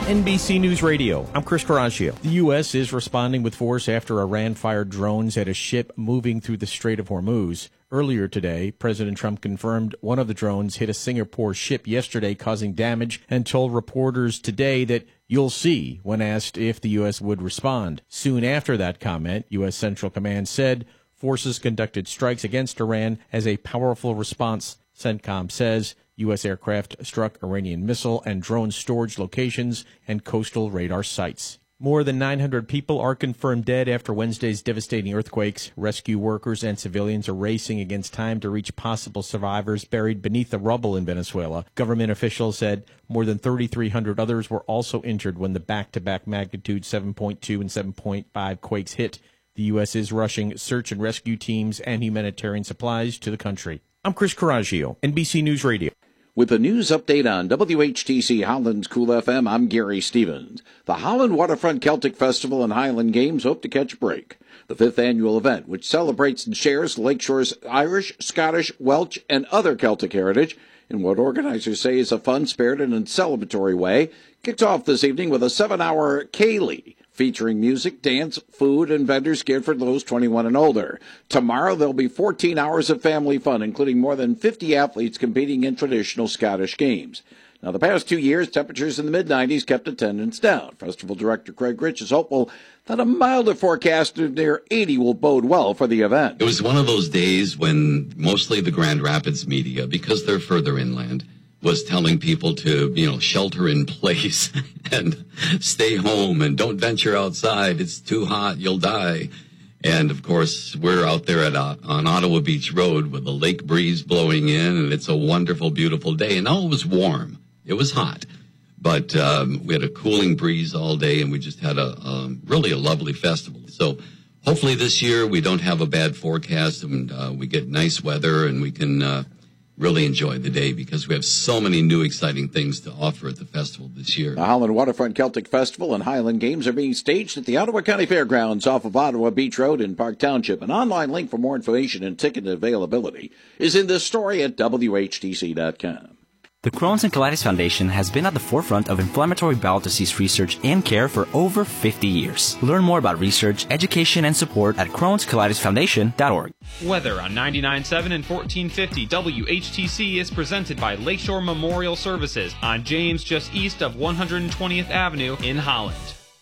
NBC News Radio. I'm Chris Coraggio. The U.S. is responding with force after Iran fired drones at a ship moving through the Strait of Hormuz. Earlier today, President Trump confirmed one of the drones hit a Singapore ship yesterday, causing damage, and told reporters today that you'll see when asked if the U.S. would respond. Soon after that comment, U.S. Central Command said forces conducted strikes against Iran as a powerful response. CENTCOM says U.S. aircraft struck Iranian missile and drone storage locations and coastal radar sites. More than 900 people are confirmed dead after Wednesday's devastating earthquakes. Rescue workers and civilians are racing against time to reach possible survivors buried beneath the rubble in Venezuela. Government officials said more than 3,300 others were also injured when the back-to-back magnitude 7.2 and 7.5 quakes hit. The U.S. is rushing search and rescue teams and humanitarian supplies to the country. I'm Chris Coraggio, NBC News Radio. With a news update on WHTC Holland's Cool FM, I'm Gary Stevens. The Holland Waterfront Celtic Festival and Highland Games hope to catch a break. The 5th annual event, which celebrates and shares Lakeshore's Irish, Scottish, Welsh, and other Celtic heritage in what organizers say is a fun-spirited and celebratory way, kicks off this evening with a 7-hour Ceilidh, featuring music, dance, food, and vendors geared for those 21 and older. Tomorrow, there'll be 14 hours of family fun, including more than 50 athletes competing in traditional Scottish games. Now, the past 2 years, temperatures in the mid-90s kept attendance down. Festival Director Craig Rich is hopeful that a milder forecast of near 80 will bode well for the event. It was one of those days when mostly the Grand Rapids media, because they're further inland, was telling people to, shelter in place and stay home and don't venture outside. It's too hot. You'll die. And, of course, we're out there on Ottawa Beach Road with a lake breeze blowing in, and it's a wonderful, beautiful day. And now it was warm. It was hot. But we had a cooling breeze all day, and we just had really a lovely festival. So hopefully this year we don't have a bad forecast, and we get nice weather, and we can really enjoy the day because we have so many new exciting things to offer at the festival this year. The Holland Waterfront Celtic Festival and Highland Games are being staged at the Ottawa County Fairgrounds off of Ottawa Beach Road in Park Township. An online link for more information and ticket availability is in this story at WHTC.com. The Crohn's and Colitis Foundation has been at the forefront of inflammatory bowel disease research and care for over 50 years. Learn more about research, education, and support at Crohn'sColitisFoundation.org. Weather on 99.7 and 1450 WHTC is presented by Lakeshore Memorial Services on James, just east of 120th Avenue in Holland.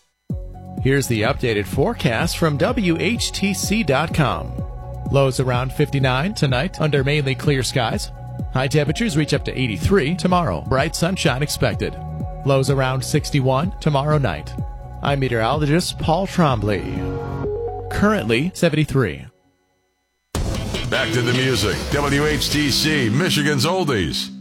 Here's the updated forecast from WHTC.com. Lows around 59 tonight under mainly clear skies. High temperatures reach up to 83 tomorrow. Bright sunshine expected. Lows around 61 tomorrow night. I'm meteorologist Paul Trombley. Currently 73. Back to the music. WHTC, Michigan's Oldies.